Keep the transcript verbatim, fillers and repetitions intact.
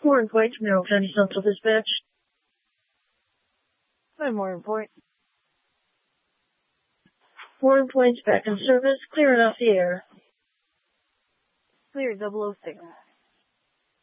Warren Point, Mineral County Central Dispatch. Hi, Warren Point. Warren Point's back in service, clearing off the air. Clear double oh six.